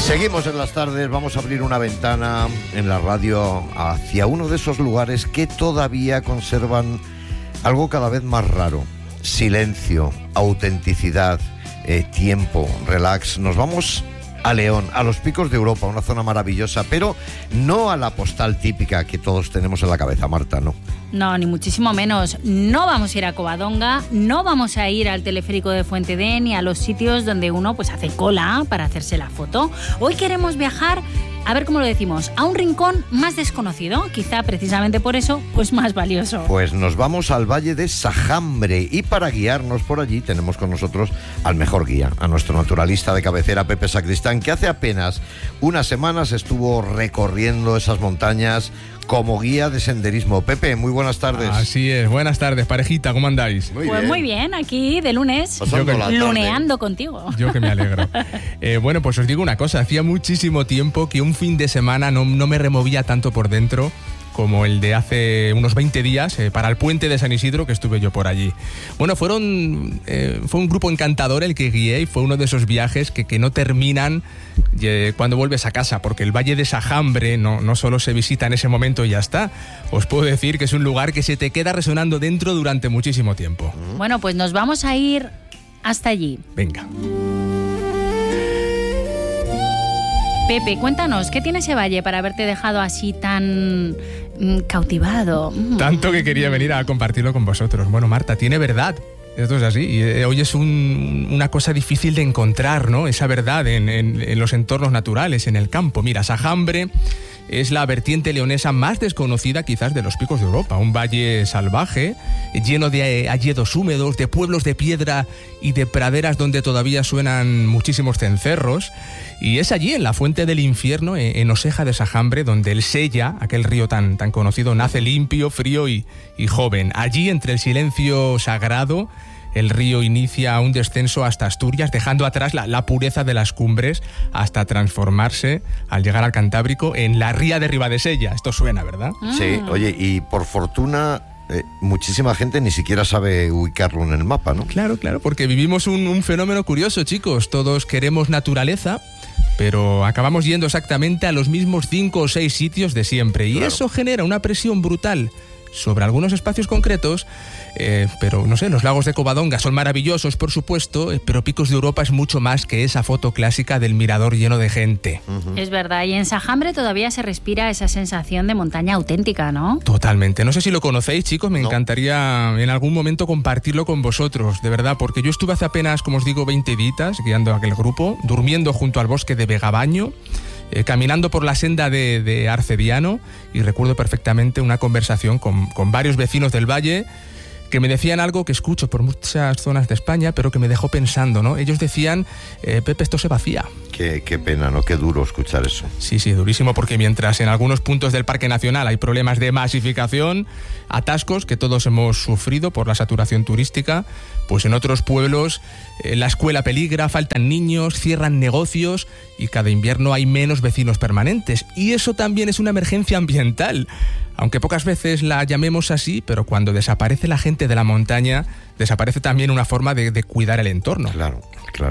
Seguimos en las tardes, vamos a abrir una ventana en la radio hacia uno de esos lugares que todavía conservan algo cada vez más raro: silencio, autenticidad, tiempo, relax. Nos vamos a León, a los Picos de Europa, una zona maravillosa, pero no a la postal típica que todos tenemos en la cabeza, Marta, ¿no? No, ni muchísimo menos. No vamos a ir a Covadonga, no vamos a ir al teleférico de Fuente D ni a los sitios donde uno pues hace cola para hacerse la foto. Hoy queremos viajar, a ver cómo lo decimos, a un rincón más desconocido, quizá precisamente por eso, pues más valioso. Pues nos vamos al Valle de Sajambre y para guiarnos por allí tenemos con nosotros al mejor guía, a nuestro naturalista de cabecera, Pepe Sacristán, que hace apenas unas semanas estuvo recorriendo esas montañas como guía de senderismo. Pepe, muy buenas tardes. Así es, buenas tardes, parejita, ¿cómo andáis? Muy bien, aquí de lunes, luneando contigo. Yo que me alegro. Bueno, pues os digo una cosa, hacía muchísimo tiempo que un fin de semana no me removía tanto por dentro como el de hace unos 20 días, para el puente de San Isidro, que estuve yo por allí. Bueno, fue un grupo encantador el que guié y fue uno de esos viajes que no terminan cuando vuelves a casa, porque el Valle de Sajambre no solo se visita en ese momento y ya está. Os puedo decir que es un lugar que se te queda resonando dentro durante muchísimo tiempo. Bueno, pues nos vamos a ir hasta allí. Venga. Pepe, cuéntanos, ¿qué tiene ese valle para haberte dejado así tan cautivado? Tanto que quería venir a compartirlo con vosotros. Bueno, Marta, tiene verdad. Esto es así. Y hoy es una cosa difícil de encontrar, ¿no? Esa verdad en los entornos naturales, en el campo. Mira, Sajambre es la vertiente leonesa más desconocida quizás de los Picos de Europa. Un valle salvaje, lleno de hayedos húmedos, de pueblos de piedra y de praderas donde todavía suenan muchísimos cencerros. Y es allí, en la Fuente del Infierno, en Oseja de Sajambre, donde el Sella, aquel río tan conocido, nace limpio, frío y joven. Allí, entre el silencio sagrado, el río inicia un descenso hasta Asturias, dejando atrás la pureza de las cumbres hasta transformarse, al llegar al Cantábrico, en la ría de Ribadesella. Esto suena, ¿verdad? Sí, oye, y por fortuna muchísima gente ni siquiera sabe ubicarlo en el mapa, ¿no? Claro, porque vivimos un fenómeno curioso, chicos. Todos queremos naturaleza, pero acabamos yendo exactamente a los mismos 5 o 6 sitios de siempre. Y eso genera una presión brutal sobre algunos espacios concretos, pero no sé, los lagos de Covadonga son maravillosos, por supuesto, pero Picos de Europa es mucho más que esa foto clásica del mirador lleno de gente. Es verdad, y en Sajambre todavía se respira esa sensación de montaña auténtica, ¿no? Totalmente. No sé si lo conocéis, chicos, me encantaría en algún momento compartirlo con vosotros, de verdad, porque yo estuve hace apenas, como os digo, 20 días guiando a aquel grupo, durmiendo junto al bosque de Vegabaño, caminando por la senda de Arcediano, y recuerdo perfectamente una conversación con varios vecinos del valle que me decían algo que escucho por muchas zonas de España, pero que me dejó pensando, ¿no? Ellos decían, Pepe, esto se vacía. Qué pena, ¿no? Qué duro escuchar eso. Sí, durísimo, porque mientras en algunos puntos del Parque Nacional hay problemas de masificación, atascos que todos hemos sufrido por la saturación turística, pues en otros pueblos la escuela peligra, faltan niños, cierran negocios y cada invierno hay menos vecinos permanentes. Y eso también es una emergencia ambiental. Aunque pocas veces la llamemos así, pero cuando desaparece la gente de la montaña, desaparece también una forma de cuidar el entorno. Claro.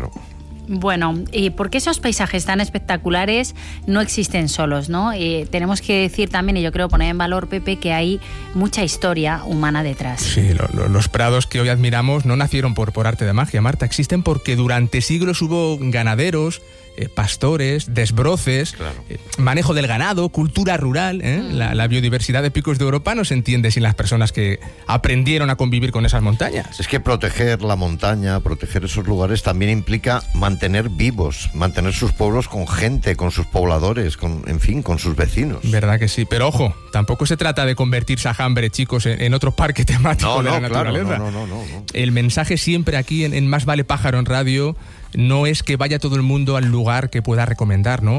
Bueno, porque esos paisajes tan espectaculares no existen solos, ¿no? Tenemos que decir también, y yo creo poner en valor, Pepe, que hay mucha historia humana detrás. Sí, los prados que hoy admiramos no nacieron por arte de magia, Marta. Existen porque durante siglos hubo ganaderos, pastores, desbroces, manejo del ganado, cultura rural. La biodiversidad de Picos de Europa no se entiende sin las personas que aprendieron a convivir con esas montañas. Es que proteger la montaña, proteger esos lugares también implica mantener vivos, mantener sus pueblos con gente, con sus pobladores, con sus vecinos. Verdad que sí, pero ojo, tampoco se trata de convertir Sajambre, chicos, en otro parque temático de la naturaleza. No. El mensaje siempre aquí en Más Vale Pájaro en Radio no es que vaya todo el mundo al lugar que pueda recomendar, ¿no?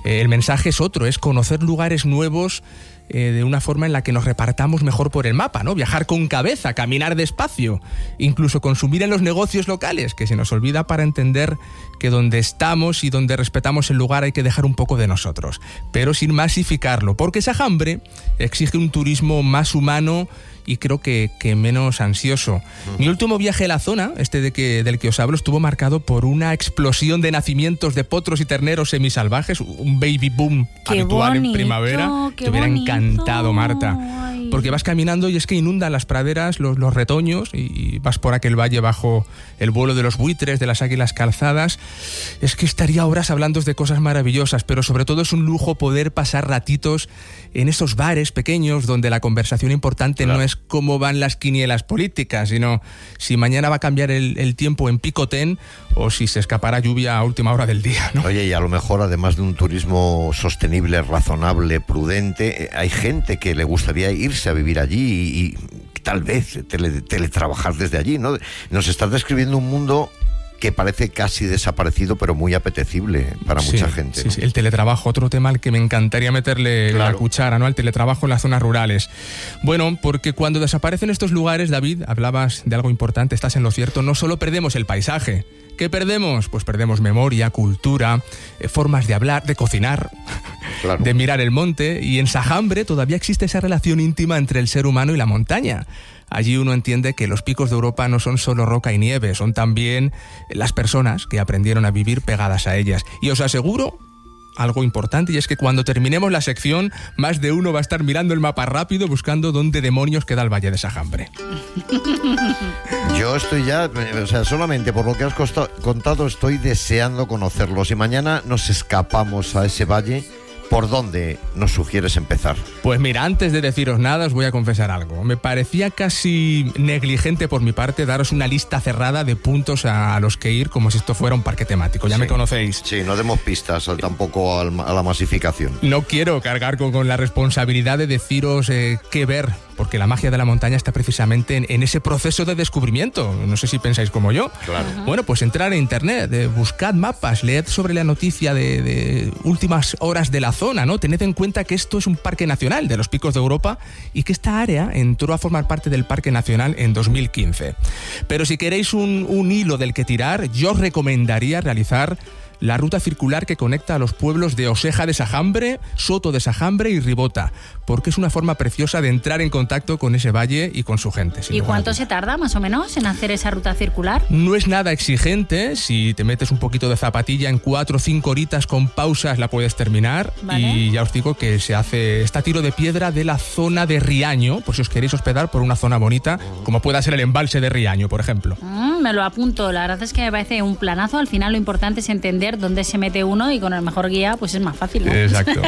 El mensaje es otro, es conocer lugares nuevos de una forma en la que nos repartamos mejor por el mapa, ¿no? Viajar con cabeza, caminar despacio, incluso consumir en los negocios locales, que se nos olvida para entender que donde estamos y donde respetamos el lugar hay que dejar un poco de nosotros, pero sin masificarlo, porque Sajambre exige un turismo más humano y creo que menos ansioso. Mi último viaje a la zona, del que os hablo, estuvo marcado por una explosión de nacimientos de potros y terneros semisalvajes, un baby boom habitual en primavera. Te hubiera encantado, Marta. Ay. Porque vas caminando y es que inundan las praderas, los retoños, y vas por aquel valle bajo el vuelo de los buitres, de las águilas calzadas. Es que estaría horas hablando de cosas maravillosas, pero sobre todo es un lujo poder pasar ratitos en esos bares pequeños donde la conversación importante no es cómo van las quinielas políticas, sino si mañana va a cambiar el tiempo en picotén o si se escapará lluvia a última hora del día, ¿no? Oye, y a lo mejor, además de un turismo sostenible, razonable, prudente, hay gente que le gustaría irse a vivir allí y tal vez teletrabajar desde allí, ¿no? Nos estás describiendo un mundo que parece casi desaparecido, pero muy apetecible para mucha gente, ¿no? Sí, el teletrabajo, otro tema al que me encantaría meterle la cuchara, ¿no? Al teletrabajo en las zonas rurales. Bueno, porque cuando desaparecen estos lugares, David, hablabas de algo importante, estás en lo cierto, no solo perdemos el paisaje. ¿Qué perdemos? Pues perdemos memoria, cultura, formas de hablar, de cocinar, de mirar el monte, y en Sajambre todavía existe esa relación íntima entre el ser humano y la montaña. Allí uno entiende que los picos de Europa no son solo roca y nieve, son también las personas que aprendieron a vivir pegadas a ellas. Y os aseguro algo importante, y es que cuando terminemos la sección, más de uno va a estar mirando el mapa rápido buscando dónde demonios queda el Valle de Sajambre. Yo estoy ya, o sea, solamente por lo que has contado, estoy deseando conocerlo. Si mañana nos escapamos a ese valle, ¿por dónde nos sugieres empezar? Pues mira, antes de deciros nada, os voy a confesar algo. Me parecía casi negligente por mi parte daros una lista cerrada de puntos a los que ir, como si esto fuera un parque temático. Ya me conocéis. Sí, no demos pistas tampoco a la masificación. No quiero cargar con la responsabilidad de deciros qué ver, porque la magia de la montaña está precisamente en ese proceso de descubrimiento. No sé si pensáis como yo. Claro. Bueno, pues entrar en internet, buscad mapas, leed sobre la noticia de últimas horas de la zona, ¿no? Tened en cuenta que esto es un parque nacional de los Picos de Europa y que esta área entró a formar parte del Parque Nacional en 2015. Pero si queréis un hilo del que tirar, yo os recomendaría realizar la ruta circular que conecta a los pueblos de Oseja de Sajambre, Soto de Sajambre y Ribota, porque es una forma preciosa de entrar en contacto con ese valle y con su gente. ¿Y cuánto se tarda, más o menos, en hacer esa ruta circular? No es nada exigente. Si te metes un poquito de zapatilla, en 4 o 5 horitas con pausas la puedes terminar. ¿Vale? Y ya os digo que se hace esta tiro de piedra de la zona de Riaño, por si os queréis hospedar por una zona bonita, como pueda ser el embalse de Riaño, por ejemplo. Me lo apunto. La verdad es que me parece un planazo. Al final lo importante es entender dónde se mete uno, y con el mejor guía pues es más fácil, ¿no? Exacto.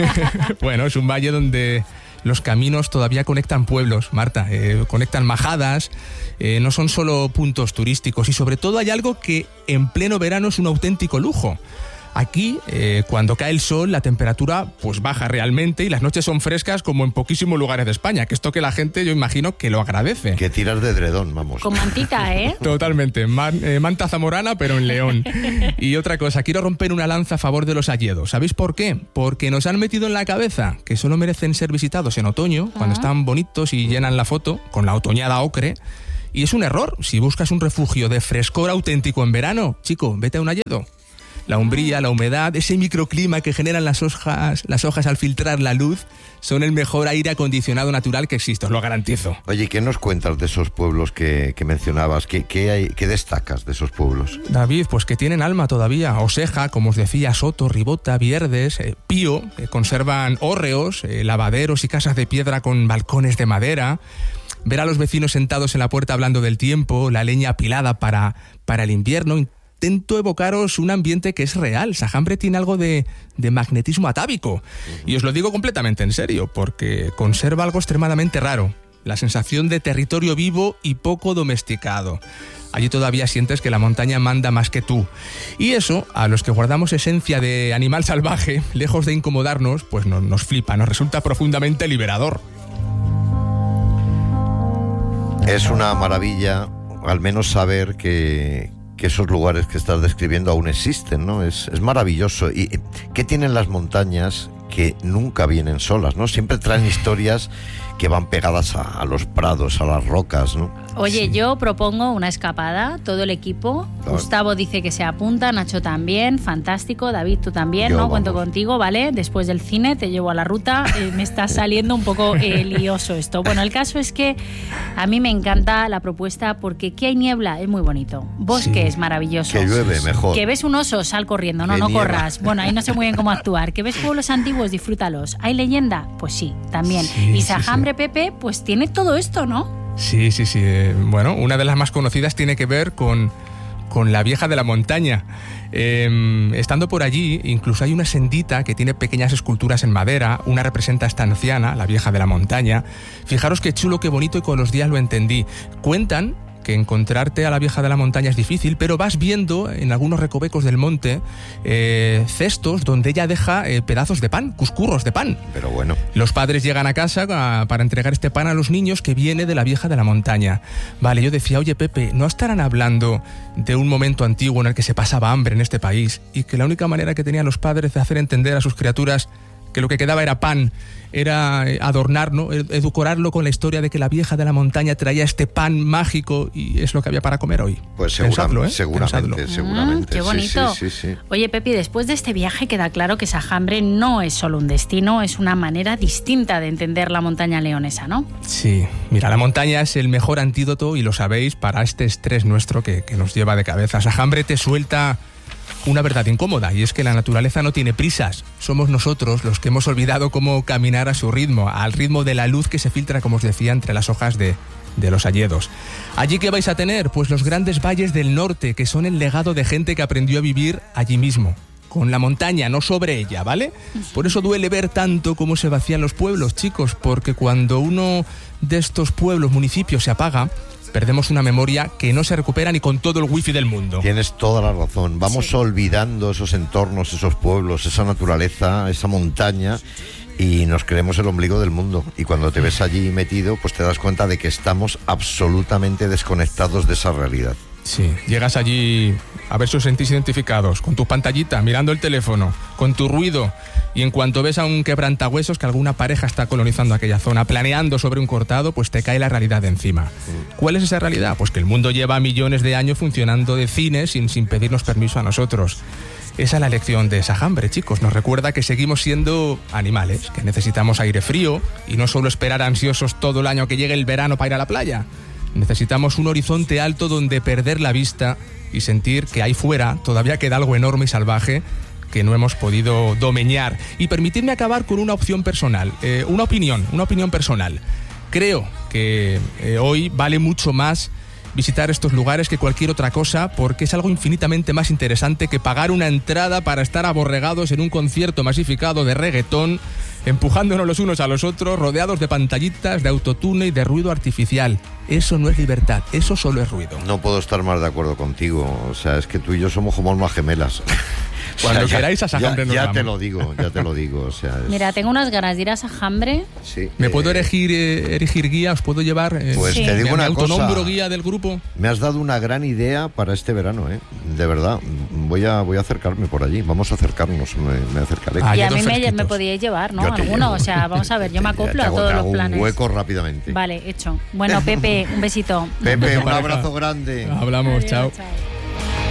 Bueno, es un valle donde los caminos todavía conectan pueblos, Marta, conectan majadas, no son solo puntos turísticos, y sobre todo hay algo que en pleno verano es un auténtico lujo. Aquí, cuando cae el sol, la temperatura pues baja realmente y las noches son frescas como en poquísimos lugares de España, que esto que la gente, yo imagino, que lo agradece. Que tiras de edredón, vamos. Con mantita, ¿eh? Totalmente, manta zamorana, pero en León. Y otra cosa, quiero romper una lanza a favor de los hayedos. ¿Sabéis por qué? Porque nos han metido en la cabeza que solo merecen ser visitados en otoño, cuando están bonitos y llenan la foto, con la otoñada ocre. Y es un error. Si buscas un refugio de frescor auténtico en verano, chico, vete a un hayedo. La umbría, la humedad, ese microclima que generan las hojas al filtrar la luz, son el mejor aire acondicionado natural que existe, os lo garantizo. Oye, ¿qué nos cuentas de esos pueblos que mencionabas? ¿Qué destacas de esos pueblos? David, pues que tienen alma todavía. Oseja, como os decía, Soto, Ribota, Vierdes, Pío, conservan hórreos, lavaderos y casas de piedra con balcones de madera. Ver a los vecinos sentados en la puerta hablando del tiempo, la leña apilada para el invierno. Intento evocaros un ambiente que es real. Sajambre tiene algo de magnetismo atávico. Y os lo digo completamente en serio, porque conserva algo extremadamente raro. La sensación de territorio vivo y poco domesticado. Allí todavía sientes que la montaña manda más que tú. Y eso, a los que guardamos esencia de animal salvaje, lejos de incomodarnos, pues nos flipa, nos resulta profundamente liberador. Es una maravilla, al menos saber que que esos lugares que estás describiendo aún existen, ¿no? Es maravilloso. ¿Y qué tienen las montañas que nunca vienen solas, ¿no? Siempre traen historias que van pegadas a los prados, a las rocas, ¿no? Oye, Sí. yo propongo una escapada, todo el equipo. Claro. Gustavo dice que se apunta, Nacho también, fantástico. David, tú también, Yo, ¿no? vamos. Cuento contigo, ¿vale? Después del cine te llevo a la ruta. Me está saliendo un poco lioso esto. Bueno, el caso es que a mí me encanta la propuesta porque ¿qué hay niebla? Es muy bonito. Bosque Sí. es maravilloso. Que llueve mejor. Que ves un oso, sal corriendo, no, Que no nieva. corras. Bueno, ahí no sé muy bien cómo actuar. Que ves pueblos antiguos, disfrútalos. ¿Hay leyenda? Pues sí, también. Sí, Y sí, Sahambre, Pepe, pues tiene todo esto, ¿no? Sí. Bueno, una de las más conocidas tiene que ver con la Vieja de la Montaña. Estando por allí, incluso hay una sendita que tiene pequeñas esculturas en madera. Una representa a esta anciana, la Vieja de la Montaña. Fijaros qué chulo, qué bonito, y con los días lo entendí. Cuentan que encontrarte a la Vieja de la Montaña es difícil, pero vas viendo en algunos recovecos del monte cestos donde ella deja pedazos de pan, cuscurros de pan. Pero bueno, Los padres llegan a casa para entregar este pan a los niños que viene de la Vieja de la Montaña. Vale, yo decía, oye Pepe, ¿no estarán hablando de un momento antiguo en el que se pasaba hambre en este país y que la única manera que tenían los padres de hacer entender a sus criaturas que lo que quedaba era pan, era adornar, ¿no? Edulcorarlo con la historia de que la Vieja de la Montaña traía este pan mágico y es lo que había para comer hoy? pues Pensadlo, seguramente, Pensadlo. seguramente. Qué Sí, bonito. sí. Oye, Pepi, después de este viaje queda claro que Sahambre no es solo un destino, es una manera distinta de entender la montaña leonesa, ¿no? Sí, mira, la montaña es el mejor antídoto, y lo sabéis, para este estrés nuestro que nos lleva de cabeza. Sahambre te suelta una verdad incómoda, y es que la naturaleza no tiene prisas. Somos nosotros los que hemos olvidado cómo caminar a su ritmo, al ritmo de la luz que se filtra, como os decía, entre las hojas de los hayedos. ¿Allí qué vais a tener? Pues los grandes valles del norte, que son el legado de gente que aprendió a vivir allí mismo, con la montaña, no sobre ella, ¿vale? Por eso duele ver tanto cómo se vacían los pueblos, chicos, porque cuando uno de estos pueblos, municipios, se apaga, perdemos una memoria que no se recupera ni con todo el wifi del mundo. Tienes toda la razón. Vamos Sí. olvidando esos entornos, esos pueblos, esa naturaleza, esa montaña, y nos creemos el ombligo del mundo. Y cuando te ves allí metido, pues te das cuenta de que estamos absolutamente desconectados de esa realidad. Sí, llegas allí a ver si os sentís identificados, con tu pantallita, mirando el teléfono, con tu ruido, y en cuanto ves a un quebrantahuesos que alguna pareja está colonizando aquella zona, planeando sobre un cortado, pues te cae la realidad de encima. ¿Cuál es esa realidad? Pues que el mundo lleva millones de años funcionando de cine sin pedirnos permiso a nosotros. Esa es la lección de Sahambre, chicos. Nos recuerda que seguimos siendo animales, que necesitamos aire frío y no solo esperar ansiosos todo el año que llegue el verano para ir a la playa. Necesitamos un horizonte alto donde perder la vista y sentir que ahí fuera todavía queda algo enorme y salvaje que no hemos podido domeñar. Y permitidme acabar con una opción personal, una opinión personal. Creo que hoy vale mucho más visitar estos lugares que cualquier otra cosa, porque es algo infinitamente más interesante que pagar una entrada para estar aborregados en un concierto masificado de reggaetón, empujándonos los unos a los otros, rodeados de pantallitas, de autotune y de ruido artificial. Eso no es libertad, eso solo es ruido. No puedo estar más de acuerdo contigo. O sea, es que tú y yo somos como almas gemelas. Cuando O sea, queráis a Sahambre nos ya vamos. te lo digo. O sea, Mira, tengo unas ganas de ir a Sahambre. sí, ¿Me puedo erigir guía? ¿Os puedo llevar? Pues Sí. te digo me una autonombro cosa. guía del grupo. Me has dado una gran idea para este verano, ¿eh? De verdad. Voy a acercarme por allí. Vamos a acercarnos. Me acercaré. Ah, Y a Ayedos mí me fresquitos. podíais llevar, ¿no? Yo te Alguno, llevo. o sea, vamos a ver, yo me acoplo Te a hago- todos te los hago planes. un hueco rápidamente. Vale, hecho. Bueno, Pepe, un besito. Pepe, un Pareja. abrazo grande. Hablamos, Adiós, chao. chao.